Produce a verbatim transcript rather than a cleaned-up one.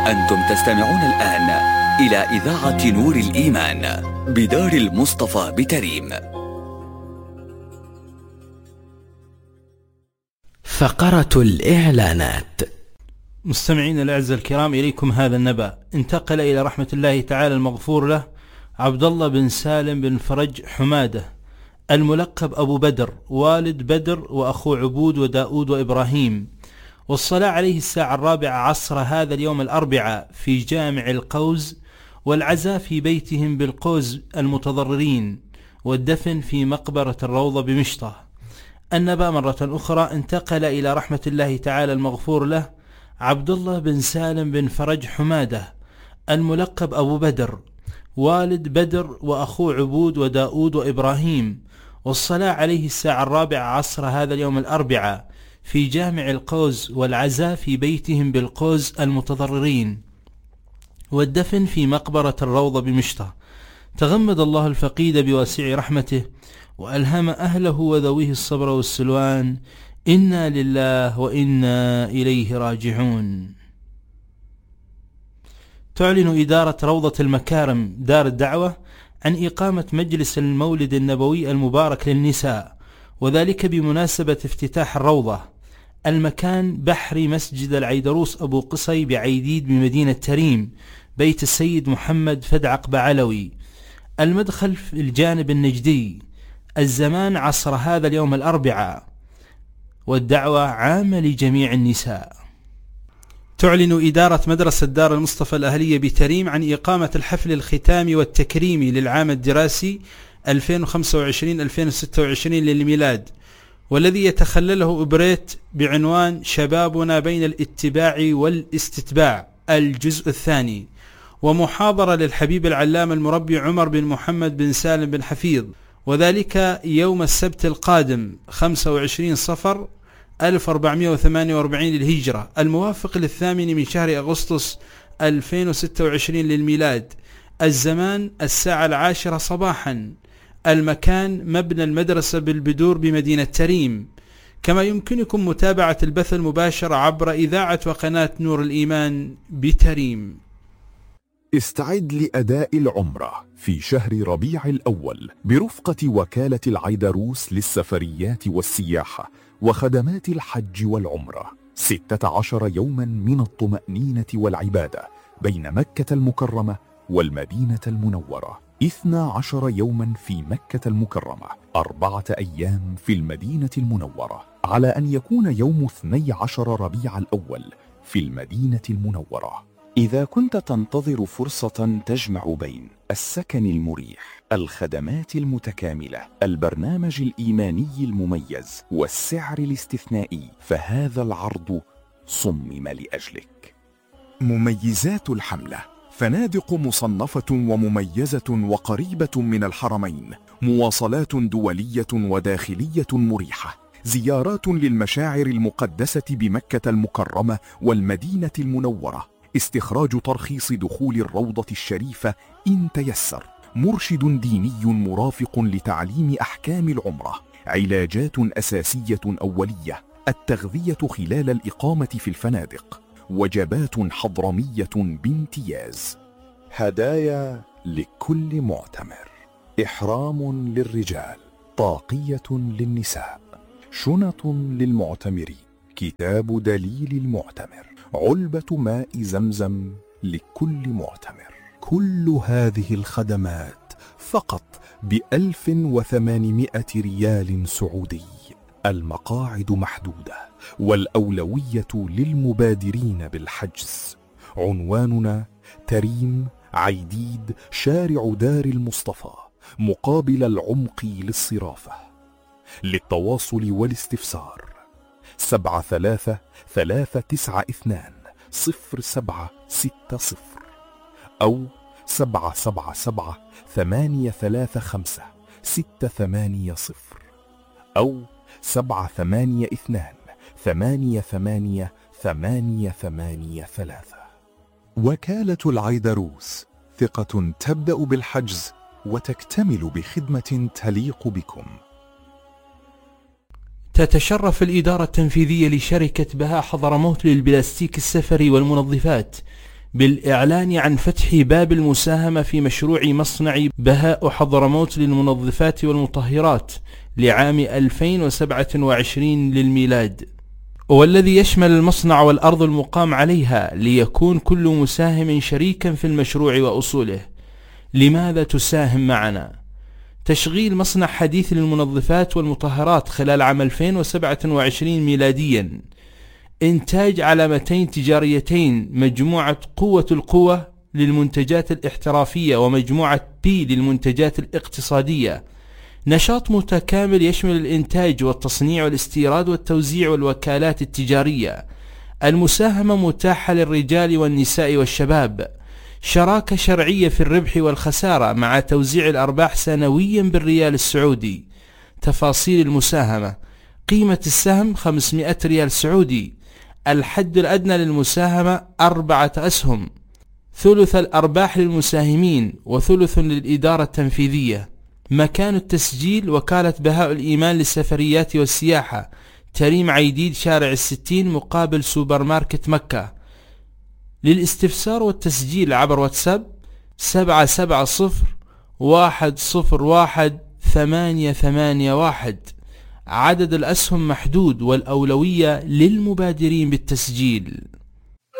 أنتم تستمعون الآن إلى إذاعة نور الإيمان بدار المصطفى بتريم. فقرة الإعلانات. مستمعين الأعزاء الكرام، إليكم هذا النبأ. انتقل إلى رحمة الله تعالى المغفور له عبد الله بن سالم بن فرج حمادة الملقب أبو بدر، والد بدر وأخو عبود وداود وإبراهيم، والصلاة عليه الساعة الرابعة عصر هذا اليوم الأربعاء في جامع القوز، والعزاء في بيتهم بالقوز المتضررين، والدفن في مقبرة الروضة بمشطة. النبأ مرة أخرى. انتقل إلى رحمة الله تعالى المغفور له عبد الله بن سالم بن فرج حمادة الملقب أبو بدر، والد بدر وأخو عبود وداود وإبراهيم، والصلاة عليه الساعة الرابعة عصر هذا اليوم الأربعاء في جامع القوز، والعزاء في بيتهم بالقوز المتضررين، والدفن في مقبرة الروضة بمشطة. تغمد الله الفقيد بواسع رحمته، وألهم أهله وذويه الصبر والسلوان. إنا لله وإنا إليه راجعون. تعلن إدارة روضة المكارم دار الدعوة عن إقامة مجلس المولد النبوي المبارك للنساء، وذلك بمناسبة افتتاح الروضة. المكان بحري مسجد العيدروس أبو قصي بعيديد بمدينة تريم، بيت السيد محمد فدعق بعلوي. المدخل في الجانب النجدي. الزمان عصر هذا اليوم الأربعاء، والدعوة عامة لجميع النساء. تعلن إدارة مدرسة دار المصطفى الأهلية بتريم عن إقامة الحفل الختامي والتكريمي للعام الدراسي ألفين وخمسة وعشرين ألفين وستة وعشرين للميلاد، والذي يتخلله إبريت بعنوان شبابنا بين الاتباع والاستتباع الجزء الثاني، ومحاضرة للحبيب العلام المربي عمر بن محمد بن سالم بن حفيظ، وذلك يوم السبت القادم خمسة وعشرين صفر ألف وأربعمائة وثمانية وأربعين للهجرة، الموافق للثامن من شهر أغسطس ألفين وستة وعشرين للميلاد. الزمان الساعة العاشرة صباحا. المكان مبنى المدرسة بالبدور بمدينة تريم. كما يمكنكم متابعة البث المباشر عبر إذاعة وقناة نور الإيمان بتريم. استعد لأداء العمرة في شهر ربيع الأول برفقة وكالة العيدروس للسفريات والسياحة وخدمات الحج والعمرة. ستة عشر يوما من الطمأنينة والعبادة بين مكة المكرمة والمدينة المنورة. اثنى عشر يوما في مكة المكرمة، أربعة أيام في المدينة المنورة، على أن يكون يوم اثني عشر ربيع الأول في المدينة المنورة. إذا كنت تنتظر فرصة تجمع بين السكن المريح، الخدمات المتكاملة، البرنامج الإيماني المميز والسعر الاستثنائي، فهذا العرض صمم لأجلك. مميزات الحملة: فنادق مصنفة ومميزة وقريبة من الحرمين، مواصلات دولية وداخلية مريحة، زيارات للمشاعر المقدسة بمكة المكرمة والمدينة المنورة، استخراج ترخيص دخول الروضة الشريفة إن تيسر، مرشد ديني مرافق لتعليم أحكام العمرة، علاجات أساسية أولية، التغذية خلال الإقامة في الفنادق، وجبات حضرمية بامتياز. هدايا لكل معتمر: إحرام للرجال، طاقية للنساء، شنط للمعتمرين، كتاب دليل المعتمر، علبة ماء زمزم لكل معتمر. كل هذه الخدمات فقط بألف وثمانمائة ريال سعودي. المقاعد محدودة، والأولوية للمبادرين بالحجز. عنواننا: تريم، عيديد، شارع دار المصطفى، مقابل العمق للصرافة. للتواصل والاستفسار سبعة ثلاثة ثلاثة تسعة اثنان صفر سبعة ستة صفر أو سبعة سبعة سبعة ثمانية ثلاثة خمسة ستة ثمانية صفر أو سبعة ثمانية اثنان ثمانية ثمانية ثمانية ثمانية ثلاثة. وكالة العيدروس، ثقة تبدأ بالحجز وتكتمل بخدمة تليق بكم. تتشرف الإدارة التنفيذية لشركة بهاء حضرموت للبلاستيك السفري والمنظفات بالإعلان عن فتح باب المساهمة في مشروع مصنع بهاء حضرموت للمنظفات والمطهرات لعام ألفين وسبعة وعشرين للميلاد، والذي يشمل المصنع والأرض المقام عليها، ليكون كل مساهم شريكا في المشروع وأصوله. لماذا تساهم معنا؟ تشغيل مصنع حديث للمنظفات والمطهرات خلال عام ألفين وسبعة وعشرين ميلاديا، إنتاج علامتين تجاريتين، مجموعة قوة القوة للمنتجات الاحترافية ومجموعة بي للمنتجات الاقتصادية، نشاط متكامل يشمل الإنتاج والتصنيع والاستيراد والتوزيع والوكالات التجارية. المساهمة متاحة للرجال والنساء والشباب، شراكة شرعية في الربح والخسارة مع توزيع الأرباح سنويا بالريال السعودي. تفاصيل المساهمة: قيمة السهم خمسمائة ريال سعودي، الحد الأدنى للمساهمة أربعة أسهم، ثلث الأرباح للمساهمين وثلث للإدارة التنفيذية. مكان التسجيل: وكالة بهاء الإيمان للسفريات والسياحة، تريم عيديد، شارع الستين، مقابل سوبر ماركت مكة. للاستفسار والتسجيل عبر واتساب سبعة سبعة صفر واحد صفر واحد ثمانية ثمانية واحد. عدد الأسهم محدود والأولوية للمبادرين بالتسجيل.